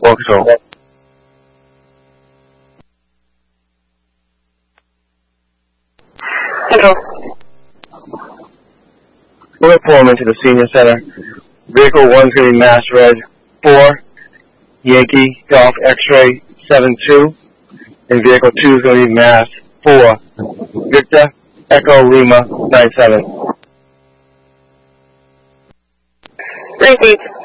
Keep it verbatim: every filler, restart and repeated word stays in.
four control. Hello. We're pulling into the senior center. Vehicle one's going to be Mass Red four, Yankee Golf X-Ray seven two, and vehicle two is going to be Mass four, Victor Echo Lima nine seven. Repeat.